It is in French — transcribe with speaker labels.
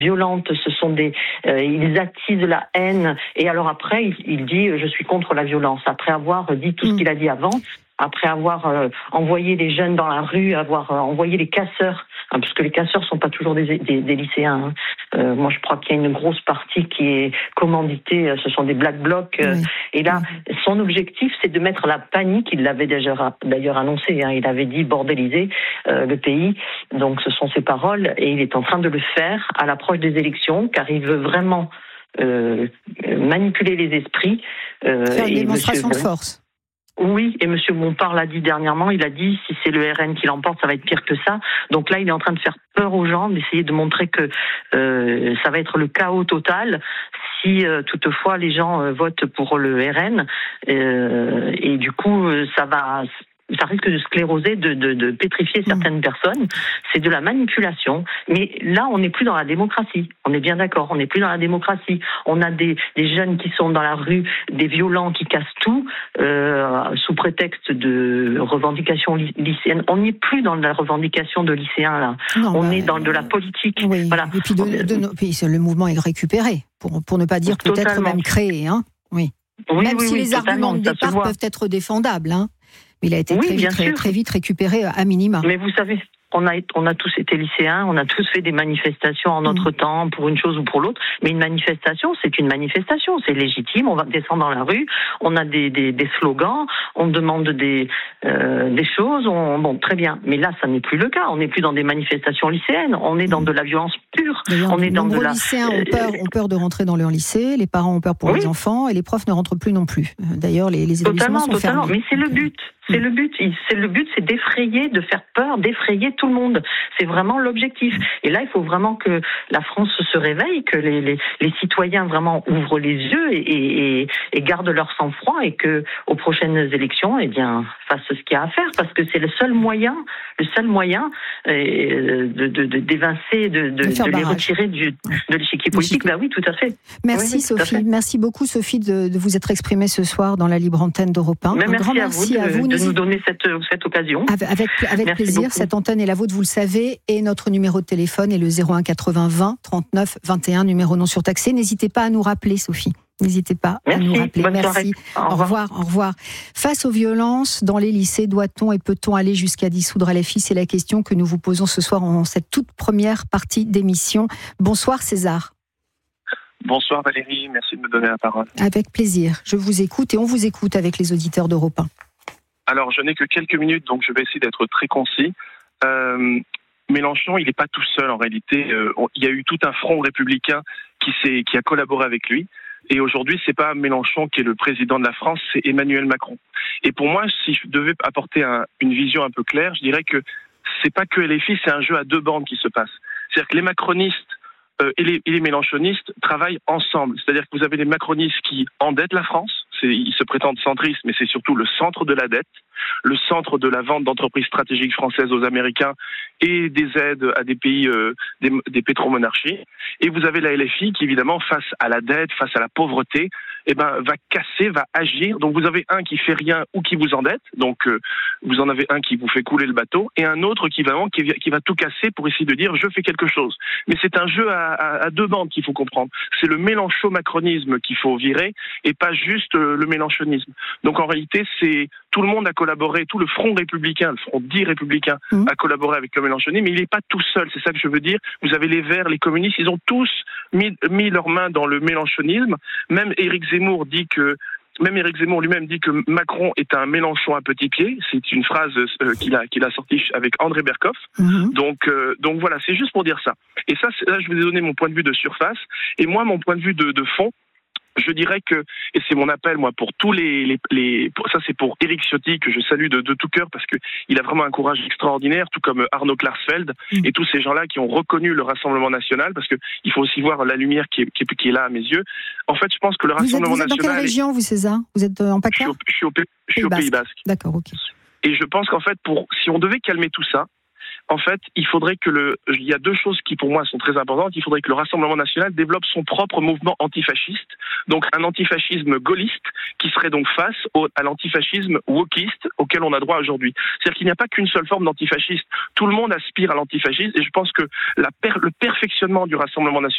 Speaker 1: violentes, ils attisent la haine. Et alors après, il dit je suis contre la violence. Après avoir dit tout ce qu'il a dit avant, après avoir envoyé les jeunes dans la rue, avoir envoyé les casseurs, parce que les casseurs sont pas toujours des lycéens. Moi, je crois qu'il y a une grosse partie qui est commanditée. Ce sont des black blocs. Et là, son objectif, c'est de mettre la panique. Il l'avait d'ailleurs annoncé. Il avait dit bordéliser le pays. Donc, ce sont ses paroles, et il est en train de le faire à l'approche des élections, car il veut vraiment manipuler les esprits.
Speaker 2: Faire une démonstration de force.
Speaker 1: Oui, et M. Bompard l'a dit dernièrement, il a dit si c'est le RN qui l'emporte, ça va être pire que ça. Donc là, il est en train de faire peur aux gens, d'essayer de montrer que ça va être le chaos total si toutefois les gens votent pour le RN. Et du coup, ça risque de scléroser, de pétrifier certaines personnes. C'est de la manipulation. Mais là, on n'est plus dans la démocratie. On est bien d'accord, on n'est plus dans la démocratie. On a des jeunes qui sont dans la rue, des violents qui cassent tout, sous prétexte de revendications lycéennes. On n'est plus dans la revendication de lycéens, là. Non, on est dans de la politique.
Speaker 2: Oui. Voilà. Et puis, puis le mouvement est récupéré, pour ne pas dire peut-être même créé. Hein. Oui. Même si les arguments de départ peuvent être défendables, hein. Il a été très vite récupéré à minima.
Speaker 1: Mais vous savez, on a tous été lycéens, on a tous fait des manifestations en notre temps pour une chose ou pour l'autre. Mais une manifestation, c'est une manifestation, c'est légitime. On va descendre dans la rue, on a des slogans, on demande des choses. Bon, très bien. Mais là, ça n'est plus le cas. On n'est plus dans des manifestations lycéennes. On est dans de la violence pure.
Speaker 2: D'ailleurs, on est dans les lycéens ont peur de rentrer dans leur lycée. Les parents ont peur pour les enfants et les profs ne rentrent plus non plus. D'ailleurs, les établissements sont fermés.
Speaker 1: Mais c'est le but. C'est le but, c'est d'effrayer, de faire peur, d'effrayer tout le monde. C'est vraiment l'objectif. Et là, il faut vraiment que la France se réveille, que les citoyens vraiment ouvrent les yeux et gardent leur sang-froid, et que aux prochaines élections, fassent ce qu'il y a à faire, parce que c'est le seul moyen d'évincer, de les retirer de l'échiquier politique. Bah oui, tout à fait.
Speaker 2: Merci Sophie. Merci beaucoup Sophie de vous être exprimée ce soir dans la libre antenne d'Europe 1.
Speaker 1: Merci à vous de nous donner cette occasion.
Speaker 2: Avec plaisir. Beaucoup. Cette antenne est la vôtre, vous le savez, et notre numéro de téléphone est le 01 80 20 39 21, numéro non surtaxé. N'hésitez pas à nous rappeler, Sophie. N'hésitez pas à nous rappeler. Merci. Au revoir. Face aux violences dans les lycées, doit-on et peut-on aller jusqu'à dissoudre LFI ? C'est la question que nous vous posons ce soir en cette toute première partie d'émission. Bonsoir César.
Speaker 3: Bonsoir Valérie, merci de me donner la parole.
Speaker 2: Avec plaisir. Je vous écoute et on vous écoute avec les auditeurs d'Europe 1.
Speaker 3: Alors, je n'ai que quelques minutes, donc je vais essayer d'être très concis. Mélenchon, il n'est pas tout seul en réalité. Il y a eu tout un front républicain qui a collaboré avec lui. Et aujourd'hui, c'est pas Mélenchon qui est le président de la France, c'est Emmanuel Macron. Et pour moi, si je devais apporter une vision un peu claire, je dirais que c'est pas que LFI, c'est un jeu à deux bandes qui se passe. C'est-à-dire que les macronistes et les mélenchonistes travaillent ensemble. C'est-à-dire que vous avez les macronistes qui endettent la France. Ils se prétendent centristes, mais c'est surtout le centre de la dette, le centre de la vente d'entreprises stratégiques françaises aux Américains et des aides à des pays, des pétromonarchies. Et vous avez la LFI qui, évidemment, face à la dette, face à la pauvreté, va casser, va agir. Donc vous avez un qui fait rien ou qui vous endette. Donc vous en avez un qui vous fait couler le bateau et un autre qui va tout casser pour essayer de dire je fais quelque chose. Mais c'est un jeu à deux bandes qu'il faut comprendre. C'est le mélenchon-macronisme qu'il faut virer et pas juste le mélenchonisme. Donc en réalité, tout le monde a collaboré, tout le front républicain, le front dit républicain a collaboré avec le mélenchonisme, mais il n'est pas tout seul, c'est ça que je veux dire. Vous avez les Verts, les communistes, ils ont tous mis leurs mains dans le mélenchonisme. Même Éric Zemmour lui-même dit que Macron est un Mélenchon à petit pied. C'est une phrase qu'il a sortie avec André Berkoff. Donc voilà, c'est juste pour dire ça. Et ça, là, je vous ai donné mon point de vue de surface. Et moi, mon point de vue de fond, je dirais que, et c'est mon appel, moi, pour tous ça c'est pour Éric Ciotti, que je salue de tout cœur, parce que il a vraiment un courage extraordinaire, tout comme Arnaud Klarsfeld, et tous ces gens-là qui ont reconnu le Rassemblement national, parce que il faut aussi voir la lumière qui est là à mes yeux. En fait, je pense que le Rassemblement national... Vous êtes dans quelle
Speaker 2: région, vous, César ? Vous êtes en PACA ?
Speaker 3: Je suis au Pays Basque.
Speaker 2: D'accord, ok.
Speaker 3: Et je pense qu'en fait, si on devait calmer tout ça, en fait, il faudrait il y a deux choses qui pour moi sont très importantes. Il faudrait que le Rassemblement national développe son propre mouvement antifasciste, donc un antifascisme gaulliste qui serait donc face à l'antifascisme wokiste auquel on a droit aujourd'hui. C'est-à-dire qu'il n'y a pas qu'une seule forme d'antifasciste. Tout le monde aspire à l'antifascisme et je pense que le perfectionnement du Rassemblement national